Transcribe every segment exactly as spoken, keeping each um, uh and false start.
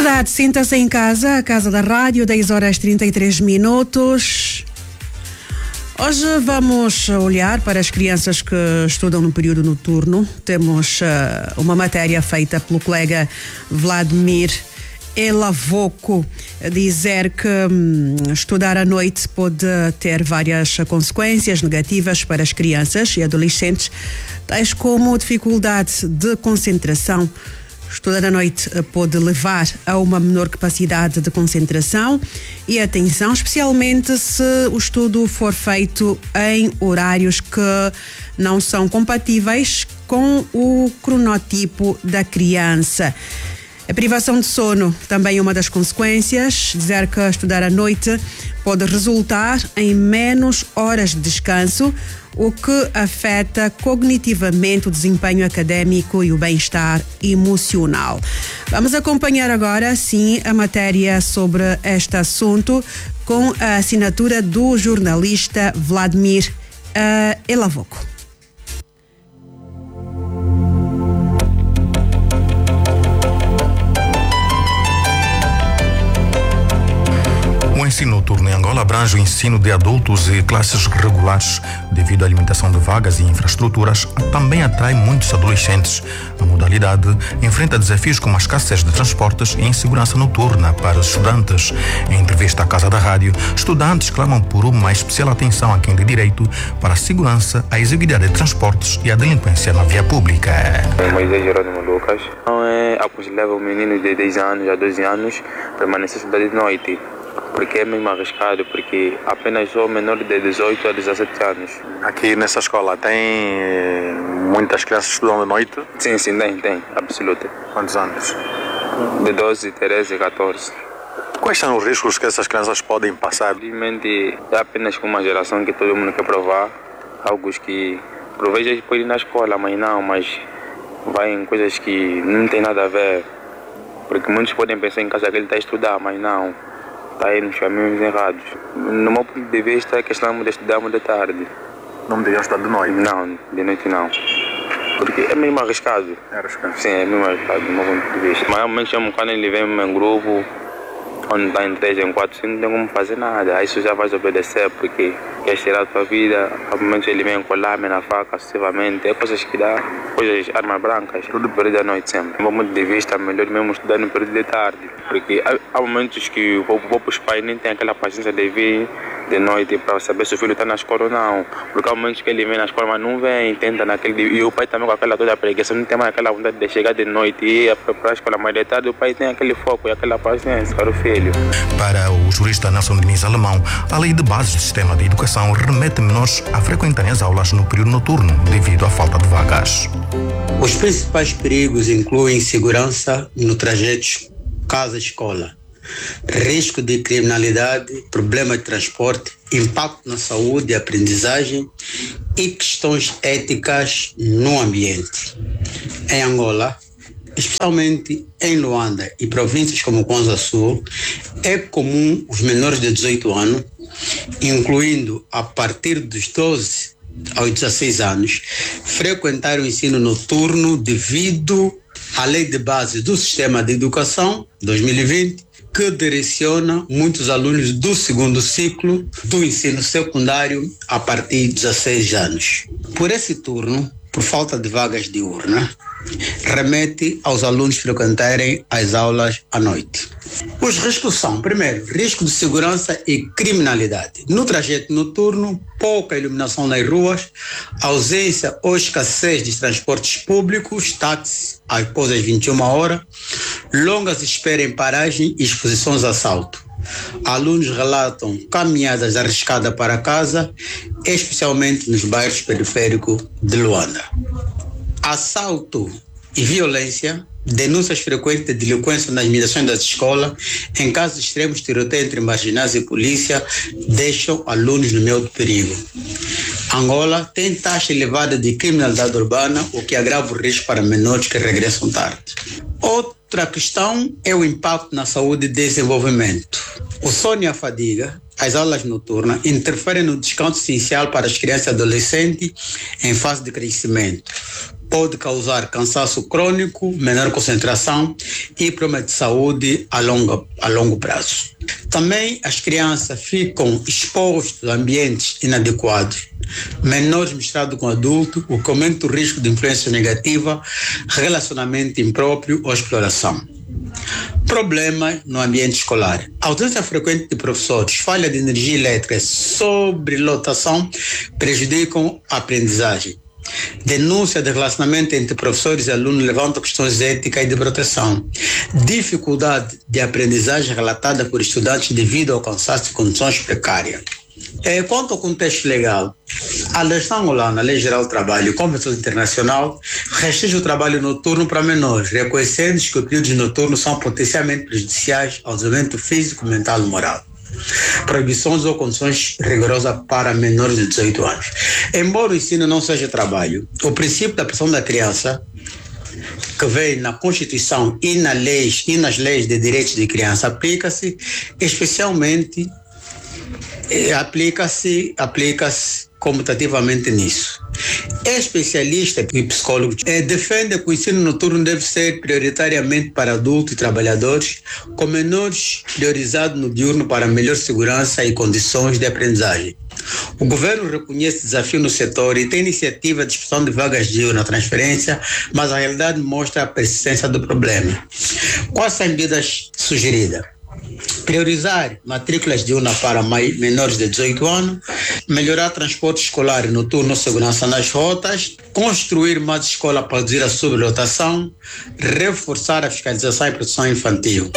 verdade, sinta-se em casa, a casa da rádio, dez horas e trinta e três minutos. Hoje vamos olhar para as crianças que estudam no período noturno. Temos uh, uma matéria feita pelo colega Vladimir Elavoco, dizer que hum, estudar à noite pode ter várias consequências negativas para as crianças e adolescentes, tais como dificuldade de concentração. Estudar à noite pode levar a uma menor capacidade de concentração e atenção, especialmente se o estudo for feito em horários que não são compatíveis com o cronotipo da criança. A privação de sono também é uma das consequências. Dizer que estudar à noite pode resultar em menos horas de descanso, o que afeta cognitivamente o desempenho académico e o bem-estar emocional. Vamos acompanhar agora, sim, a matéria sobre este assunto com a assinatura do jornalista Vladimir uh, Elavoco. O ensino noturno em Angola abrange o ensino de adultos e classes regulares. Devido à limitação de vagas e infraestruturas, também atrai muitos adolescentes. A modalidade enfrenta desafios como a escassez de transportes e insegurança noturna para os estudantes. Em entrevista à Casa da Rádio, estudantes clamam por uma especial atenção a quem tem direito para a segurança, a exiguidade de transportes e a delinquência na via pública. Moisés Jerônimo Lucas. Não é aconselhável o menino de dez anos a doze anos permanecer estudando de noite, porque é mesmo arriscado, porque apenas sou menor de dezoito a dezassete anos. Aqui nessa escola tem muitas crianças que estudam de noite? Sim, sim, tem, tem, absoluto. Quantos anos? De doze, treze, catorze. Quais são os riscos que essas crianças podem passar? Simplesmente é apenas uma geração que todo mundo quer provar, algo que proveja pode ir na escola, mas não, mas vai em coisas que não tem nada a ver, porque muitos podem pensar em casa que ele está a estudar, mas não. Está aí nos caminhos errados. No meu ponto de vista, é questão de estudarmos de tarde. Não me devia estudar de noite? Não, de noite não. Porque é mesmo arriscado. É arriscado? Sim, é mesmo arriscado, do meu ponto de vista. Mas realmente quando ele vem em grupo, quando está em três, em quatro, não tem como fazer nada. Aí isso já vai obedecer, porque quer tirar a tua vida. Realmente ele vem com lâmina, na faca, sucessivamente. É coisas que dá, coisas, armas brancas. Tudo período da noite sempre. Do meu ponto de vista, melhor mesmo estudar no período de tarde. Porque há, há momentos que os pais nem têm aquela paciência de vir de noite para saber se o filho está na escola ou não. Porque há momentos que ele vem na escola, mas não vem, tenta naquele... E o pai também com aquela toda preguiça, não tem mais aquela vontade de chegar de noite e ir para a escola. Mas de tarde o pai tem aquele foco e aquela paciência para o filho. Para o jurista Nelson Diniz Alemão, a lei de bases do sistema de educação remete menores a frequentarem as aulas no período noturno devido à falta de vagas. Os principais perigos incluem segurança no trajeto casa-escola, risco de criminalidade, problema de transporte, impacto na saúde e aprendizagem e questões éticas no ambiente. Em Angola, especialmente em Luanda e províncias como Kwanza Sul, é comum os menores de dezoito anos, incluindo a partir dos doze aos dezesseis anos, frequentar o ensino noturno devido à Lei de Base do Sistema de Educação dois mil e vinte, que direciona muitos alunos do segundo ciclo do ensino secundário a partir de dezesseis anos. Por esse turno, por falta de vagas diurnas, remete aos alunos frequentarem as aulas à noite. Os riscos são, primeiro, risco de segurança e criminalidade. No trajeto noturno, pouca iluminação nas ruas, ausência ou escassez de transportes públicos, táxi após as vinte e uma horas, longas esperas em paragem e exposições a assalto. Alunos relatam caminhadas arriscadas para casa, especialmente nos bairros periféricos de Luanda. Assalto e violência, denúncias frequentes de delinquência nas imediações das escolas, em casos extremos, tiroteio entre marginais e polícia, deixam alunos no meio do perigo. Angola tem taxa elevada de criminalidade urbana, o que agrava o risco para menores que regressam tarde. Outra questão é o impacto na saúde e desenvolvimento. O sono e a fadiga, as aulas noturnas, interferem no descanso essencial para as crianças e adolescentes em fase de crescimento. pode causar cansaço crônico, menor concentração e problemas de saúde a longo, a longo prazo. Também as crianças ficam expostas a ambientes inadequados, menores misturados com adultos, o que aumenta o risco de influência negativa, relacionamento impróprio ou exploração. Problemas no ambiente escolar. Ausência frequente de professores, falha de energia elétrica, sobrelotação prejudicam a aprendizagem. Denúncia de relacionamento entre professores e alunos levanta questões éticas e de proteção. Dificuldade de aprendizagem relatada por estudantes devido ao cansaço e condições precárias. É, quanto ao contexto legal, a legislação angolana, a Lei Geral do Trabalho e a Convenção Internacional restringe o trabalho noturno para menores, reconhecendo que os períodos noturnos são potencialmente prejudiciais ao desenvolvimento físico, mental e moral. Proibições ou condições rigorosas para menores de dezoito anos. Embora o ensino não seja trabalho, o princípio da proteção da criança, que vem na Constituição e, na leis, e nas leis de direitos de criança, aplica-se especialmente aplica-se aplica-se comutativamente nisso. Especialista e psicólogo eh, defende que o ensino noturno deve ser prioritariamente para adultos e trabalhadores, com menores priorizado no diurno para melhor segurança e condições de aprendizagem. O governo reconhece desafio no setor e tem iniciativa de discussão de vagas de na transferência, mas a realidade mostra a persistência do problema. Quais são as medidas sugeridas? Priorizar matrículas diurnas para menores de dezoito anos, melhorar transporte escolar e noturno, segurança nas rotas, construir mais escola para reduzir a sublotação, reforçar a fiscalização e proteção infantil.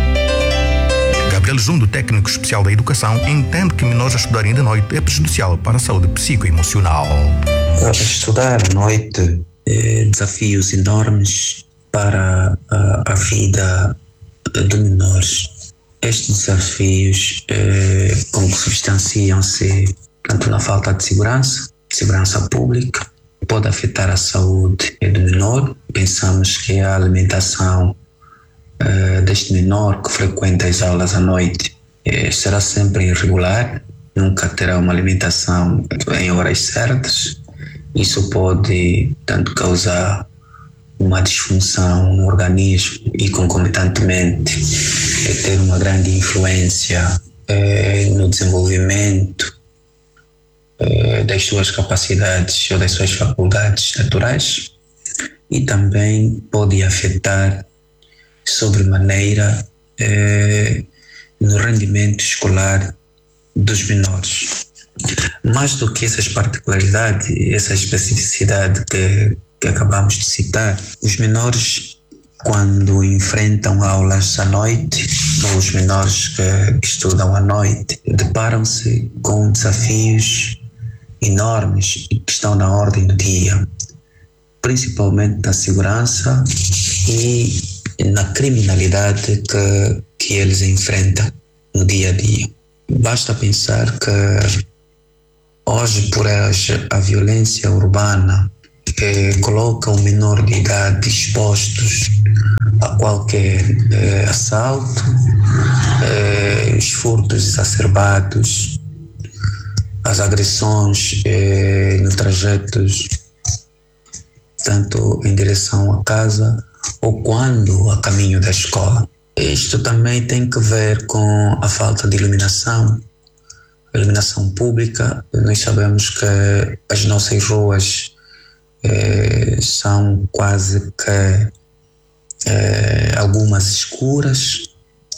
Gabriel Jundo, técnico especial da educação, entende que menores a estudarem de noite é prejudicial para a saúde psicoemocional. Estudar à noite é desafios enormes para a, a vida de menores. Estes desafios eh, consubstanciam-se tanto na falta de segurança, segurança pública, pode afetar a saúde do menor. Pensamos que a alimentação eh, deste menor que frequenta as aulas à noite eh, será sempre irregular, nunca terá uma alimentação em horas certas. Isso pode tanto causar uma disfunção no organismo e concomitantemente é ter uma grande influência eh, no desenvolvimento eh, das suas capacidades ou das suas faculdades naturais, e também pode afetar sobremaneira eh, no rendimento escolar dos menores. Mais do que essas particularidades, essa especificidade que que acabamos de citar, os menores, quando enfrentam aulas à noite, ou os menores que, que estudam à noite, deparam-se com desafios enormes que estão na ordem do dia, principalmente na segurança e na criminalidade que, que eles enfrentam no dia a dia. Basta pensar que hoje, por hoje, a violência urbana Eh, coloca o menor de idade expostos a qualquer eh, assalto, eh, os furtos exacerbados, as agressões eh, no trajetos tanto em direção à casa ou quando a caminho da escola. Isto também tem que ver com a falta de iluminação, iluminação pública. Nós sabemos que as nossas ruas Eh, são quase que eh, algumas escuras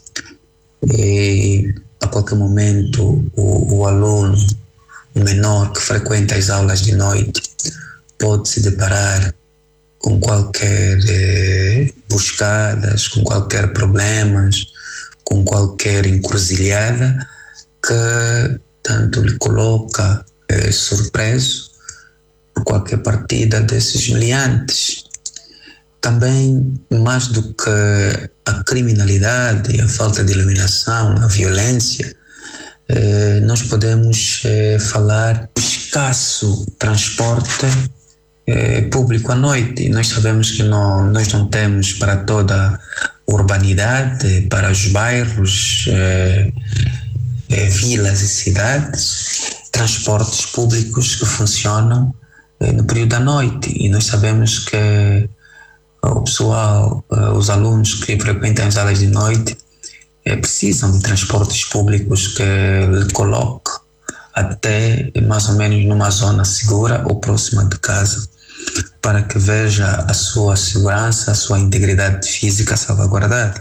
e a qualquer momento o, o aluno, o menor que frequenta as aulas de noite, pode se deparar com qualquer eh, buscadas, com qualquer problemas, com qualquer encruzilhada que tanto lhe coloca eh, surpreso por qualquer partida desses meliantes. Também, mais do que a criminalidade, a falta de iluminação, a violência, eh, nós podemos eh, falar do escasso transporte eh, público à noite. Nós sabemos que não, nós não temos para toda a urbanidade, para os bairros, eh, eh, vilas e cidades, transportes públicos que funcionam eh, no período da noite, e nós sabemos que o pessoal, eh, os alunos que frequentam as aulas de noite eh, precisam de transportes públicos que lhe coloquem até mais ou menos numa zona segura ou próxima de casa, para que veja a sua segurança, a sua integridade física salvaguardada.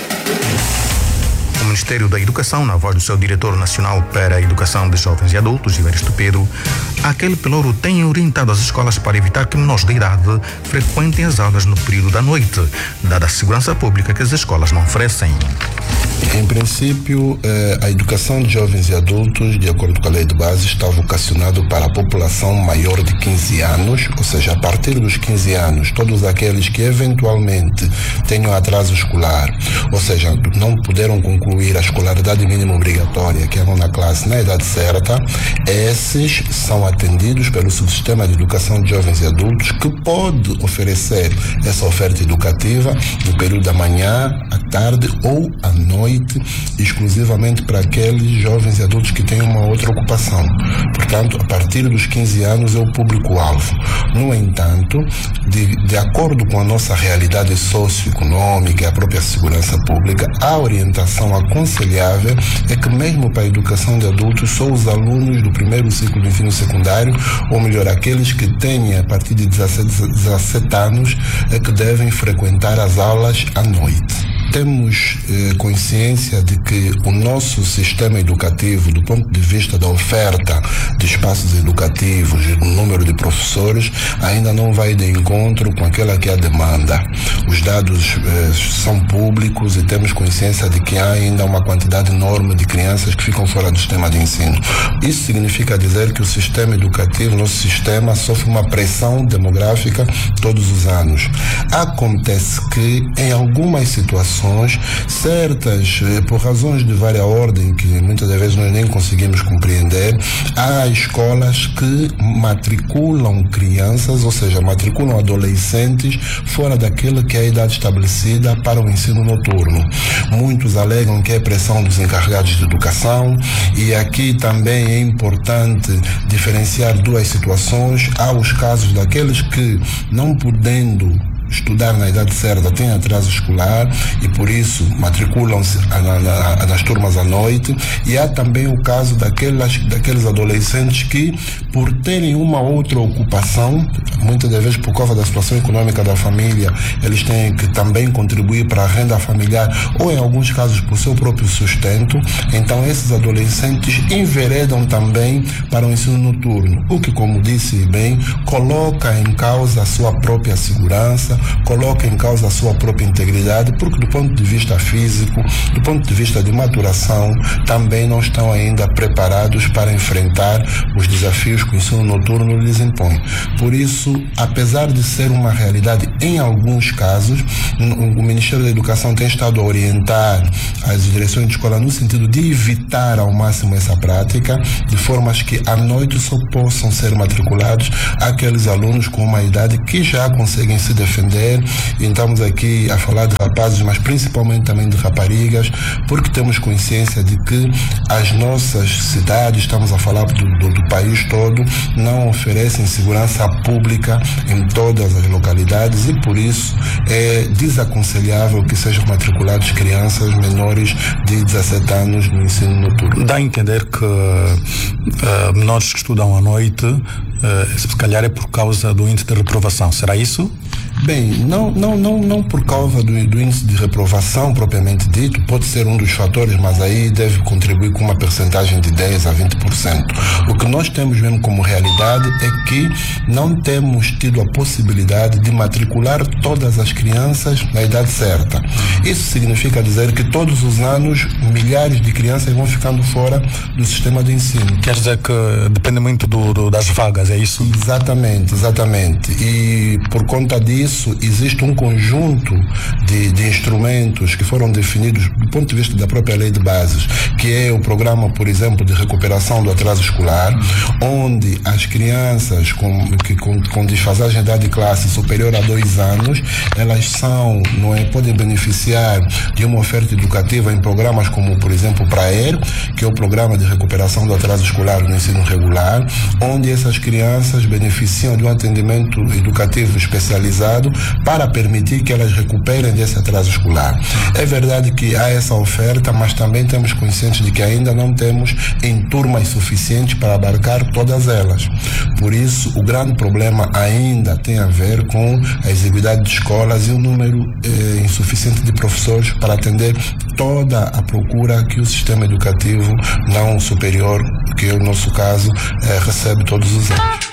O Ministério da Educação, na voz do seu diretor nacional para a Educação de Jovens e Adultos, Evaristo Pedro, aquele pelouro tem orientado as escolas para evitar que menores de idade frequentem as aulas no período da noite, dada a segurança pública que as escolas não oferecem. Em princípio, a educação de jovens e adultos, de acordo com a lei de base, está vocacionado para a população maior de quinze anos, ou seja, a partir dos quinze anos, todos aqueles que eventualmente tenham atraso escolar, ou seja, não puderam concluir a escolaridade mínima obrigatória, que é a nona classe, na idade certa, esses são atendidos pelo subsistema de educação de jovens e adultos, que pode oferecer essa oferta educativa no período da manhã, à tarde ou à noite, exclusivamente para aqueles jovens e adultos que têm uma outra ocupação. Portanto, a partir dos quinze anos é o público-alvo. No entanto, de, de acordo com a nossa realidade socioeconômica e a própria segurança pública, a orientação aconselhável é que mesmo para a educação de adultos, só os alunos do primeiro ciclo do ensino secundário, ou melhor, aqueles que têm a partir de dezessete anos, é que devem frequentar as aulas à noite. Temos eh, consciência de que o nosso sistema educativo, do ponto de vista da oferta de espaços educativos e do número de professores, ainda não vai de encontro com aquela que é a demanda. Os dados eh, são públicos e temos consciência de que há ainda uma quantidade enorme de crianças que ficam fora do sistema de ensino. Isso significa dizer que o sistema educativo, nosso sistema, sofre uma pressão demográfica todos os anos. Acontece que, em algumas situações, certas, por razões de vária ordem, que muitas das vezes nós nem conseguimos compreender, há escolas que matriculam crianças, ou seja, matriculam adolescentes fora daquela que é a idade estabelecida para o ensino noturno. Muitos alegam que é pressão dos encarregados de educação, e aqui também é importante diferenciar duas situações. Há os casos daqueles que, não podendo estudar na idade certa, têm atraso escolar e por isso matriculam-se nas turmas à noite, e há também o caso daquelas, daqueles adolescentes que, por terem uma outra ocupação, muitas das vezes por causa da situação econômica da família, eles têm que também contribuir para a renda familiar, ou em alguns casos por seu próprio sustento. Então esses adolescentes enveredam também para o ensino noturno, o que, como disse bem, coloca em causa a sua própria segurança, coloca em causa a sua própria integridade, porque do ponto de vista físico, do ponto de vista de maturação, também não estão ainda preparados para enfrentar os desafios que o ensino noturno lhes impõe. Por isso, apesar de ser uma realidade em alguns casos, o Ministério da Educação tem estado a orientar as direções de escola no sentido de evitar ao máximo essa prática, de formas que à noite só possam ser matriculados aqueles alunos com uma idade que já conseguem se defender. E estamos aqui a falar de rapazes, mas principalmente também de raparigas, porque temos consciência de que as nossas cidades, estamos a falar do, do, do país todo, não oferecem segurança pública em todas as localidades, e por isso é desaconselhável que sejam matriculados crianças menores de dezessete anos no ensino noturno. Dá a entender que uh, menores que estudam à noite, uh, se calhar é por causa do índice de reprovação, será isso? Bem, não, não, não, não por causa do, do índice de reprovação propriamente dito, pode ser um dos fatores, mas aí deve contribuir com uma percentagem de dez a vinte por cento. O que nós temos mesmo como realidade é que não temos tido a possibilidade de matricular todas as crianças na idade certa. Isso significa dizer que todos os anos milhares de crianças vão ficando fora do sistema de ensino. Quer dizer que depende muito do, do, das vagas, é isso? Exatamente, exatamente. E por conta disso, existe um conjunto de, de instrumentos que foram definidos do ponto de vista da própria lei de bases, que é o programa, por exemplo, de recuperação do atraso escolar, onde as crianças com, que, com, com desfasagem de idade de classe superior a dois anos, elas são, não é, podem beneficiar de uma oferta educativa em programas como, por exemplo, o PRAER, que é o Programa de Recuperação do Atraso Escolar no Ensino Regular, onde essas crianças crianças beneficiam de um atendimento educativo especializado para permitir que elas recuperem desse atraso escolar. É verdade que há essa oferta, mas também temos conscientes de que ainda não temos em turmas suficientes para abarcar todas elas. Por isso, o grande problema ainda tem a ver com a exiguidade de escolas e o número eh, insuficiente de professores para atender toda a procura que o sistema educativo não superior, que é o nosso caso, eh, recebe todos os anos.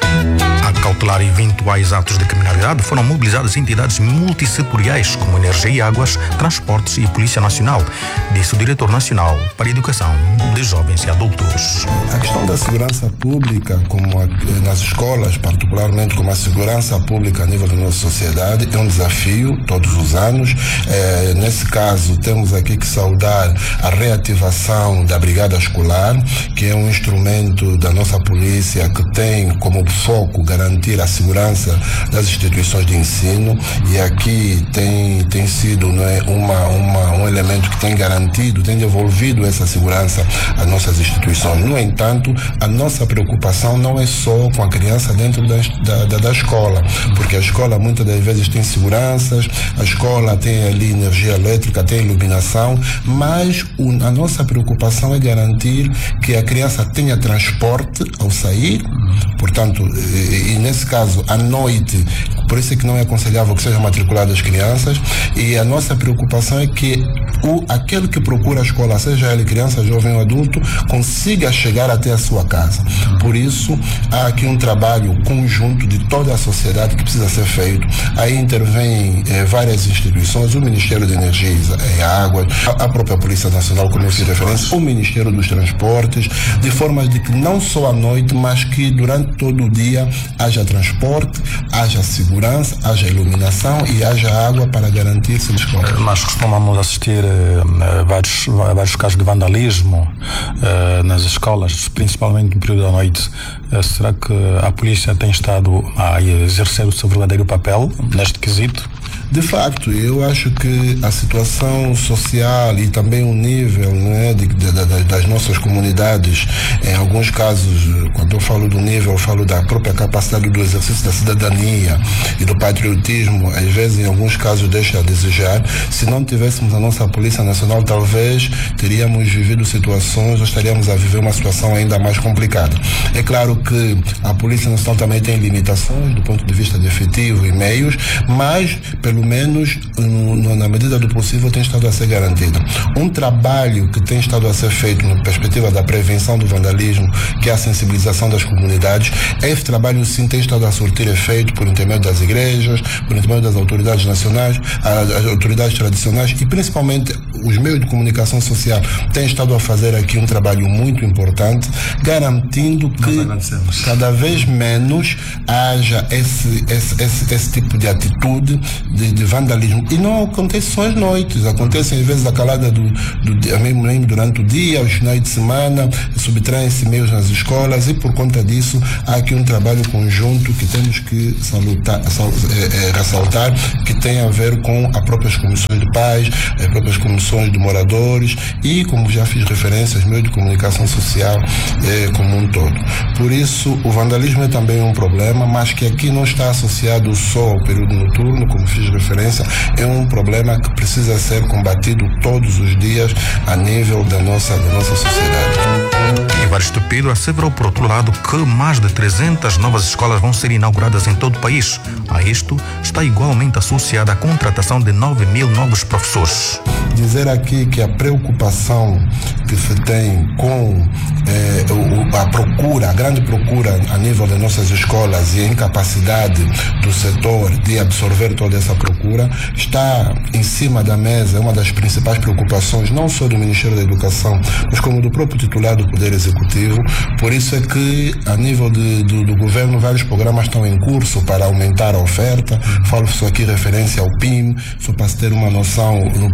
A cautelar eventuais atos de criminalidade foram mobilizadas entidades multissetoriais como Energia e Águas, Transportes e Polícia Nacional, disse o diretor nacional para a Educação de Jovens e Adultos. A questão da segurança pública, como a, nas escolas, particularmente como a segurança pública a nível da nossa sociedade, é um desafio todos os anos. É, nesse caso, temos aqui que saudar a reativação da Brigada Escolar, que é um instrumento da nossa polícia que tem como foco garantir a segurança das instituições de ensino, e aqui tem, tem sido, não é, uma, uma, um elemento que tem garantido, tem devolvido essa segurança às nossas instituições. No entanto, a nossa preocupação não é só com a criança dentro da, da, da escola, porque a escola muitas das vezes tem seguranças, a escola tem ali energia elétrica, tem iluminação, mas o, a nossa preocupação é garantir que a criança tenha transporte ao sair, portanto, e, e nesse caso, à noite, por isso é que não é aconselhável que sejam matriculadas crianças, e a nossa preocupação é que o, aquele que procura a escola, seja ele criança, jovem ou adulto, consiga chegar até a sua casa. Por isso, há aqui um trabalho conjunto de toda a sociedade que precisa ser feito. Aí intervêm eh, várias instituições, o Ministério da Energia e Águas, a, a própria Polícia Nacional, como eu fiz referência, o Ministério dos Transportes, de forma de que não só à noite, mas que durante todo o dia haja transporte, haja segurança, haja iluminação e haja água para garantir-se a escola. Nós costumamos assistir a vários, a vários casos de vandalismo uh, nas escolas, principalmente no período da noite. Uh, será que a polícia tem estado a exercer o seu verdadeiro papel neste quesito? De facto, eu acho que a situação social e também o nível, né, de, de, de, das nossas comunidades, em alguns casos, quando eu falo do nível, eu falo da própria capacidade do exercício da cidadania e do patriotismo, às vezes, em alguns casos, deixa a desejar. Se não tivéssemos a nossa Polícia Nacional, talvez teríamos vivido situações, ou estaríamos a viver uma situação ainda mais complicada. É claro que a Polícia Nacional também tem limitações do ponto de vista de efetivo e meios, mas, pelo menos no, na medida do possível, tem estado a ser garantido. Um trabalho que tem estado a ser feito na perspectiva da prevenção do vandalismo, que é a sensibilização das comunidades, esse trabalho sim tem estado a surtir efeito por intermédio das igrejas, por intermédio das autoridades nacionais, as, as autoridades tradicionais e principalmente os meios de comunicação social têm estado a fazer aqui um trabalho muito importante, garantindo que cada vez menos haja esse, esse, esse, esse tipo de atitude de, de vandalismo. E não acontece só às noites, acontece às vezes a calada do, do dia, mesmo durante o dia, os finais de semana, subtraem-se meios nas escolas, e por conta disso há aqui um trabalho conjunto que temos que salutar, sal, é, é, ressaltar, que tem a ver com as próprias comissões de pais, as próprias comissões de moradores e, como já fiz referência, os meios de comunicação social é, como um todo. Por isso, o vandalismo é também um problema, mas que aqui não está associado só ao período noturno, como fiz referência, é um problema que precisa ser combatido todos os dias a nível da nossa, da nossa sociedade. Evaristo Pedro asseverou, por outro lado, que mais de trezentas novas escolas vão ser inauguradas em todo o país. A isto está igualmente associada a contratação de nove mil novos professores. Dizer aqui que a preocupação que se tem com eh, o, a procura, a grande procura a nível das nossas escolas e a incapacidade do setor de absorver toda essa procura está em cima da mesa, é uma das principais preocupações, não só do Ministério da Educação, mas como do próprio titular do Poder Executivo. Por isso é que, a nível de, do, do governo, vários programas estão em curso para aumentar a oferta. Falo só aqui referência ao P I M, só para se ter uma noção, no próximo ano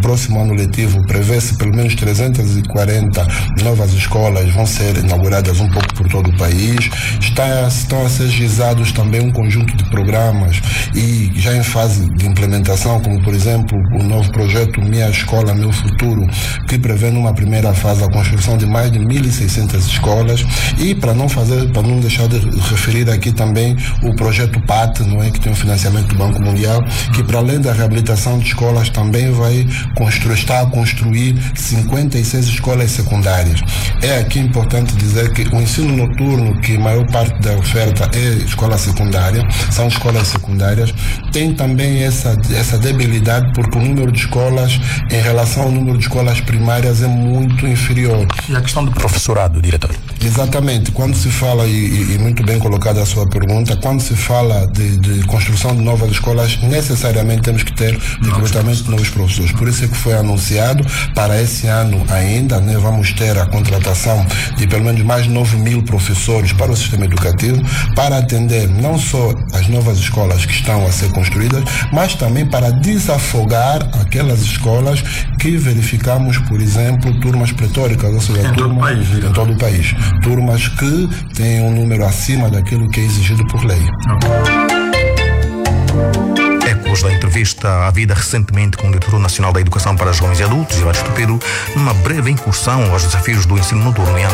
ano letivo prevê-se pelo menos trezentas e quarenta novas escolas vão ser inauguradas um pouco por todo o país. Está, estão a ser gizados também um conjunto de programas e já em fase de implementação, como por exemplo o novo projeto Minha Escola, Meu Futuro, que prevê numa primeira fase a construção de mais de mil e seiscentas escolas. E para não fazer, para não deixar de referir aqui também o projeto P A T, não é, que tem um financiamento do Banco Mundial, que para além da reabilitação de escolas também vai construir, está a construir cinquenta e seis escolas secundárias. É aqui importante dizer que o ensino noturno, que a maior parte da oferta é escola secundária, são escolas secundárias, tem também essa, essa debilidade porque o número de escolas em relação ao número de escolas primárias é muito inferior. E a questão do professorado, diretor? Exatamente. Quando se fala, e, e muito bem colocada a sua pergunta, quando se fala de, de construção de novas escolas, necessariamente temos que ter recrutamento de novos professores. Por isso é que foi anunciado para esse ano ainda, né, vamos ter a contratação de pelo menos mais de nove mil professores para o sistema educativo, para atender não só as novas escolas que estão a ser construídas, mas também para desafogar aquelas escolas que verificamos, por exemplo, turmas pretóricas, ou seja, em, turmas, todo o país, em todo o país. Turmas que têm um número acima daquilo que é exigido por lei. Ecos da entrevista havida recentemente com o Diretor Nacional da Educação para Jovens e Adultos, Evaristo Pedro, numa breve incursão aos desafios do ensino noturno em